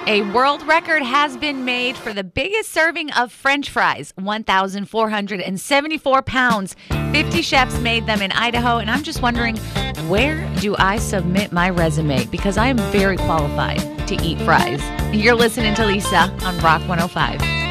A world record has been made for the biggest serving of French fries, 1,474 pounds. 50 chefs made them in Idaho, and I'm just wondering, where do I submit my resume? Because I am very qualified to eat fries. You're listening to Lisa on Rock 105.